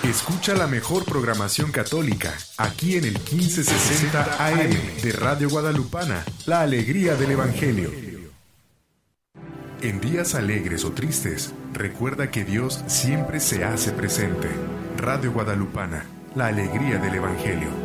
Escucha la mejor programación católica aquí en el 1560 AM de Radio Guadalupana, la alegría del Evangelio. En días alegres o tristes, recuerda que Dios siempre se hace presente. Radio Guadalupana, la alegría del Evangelio.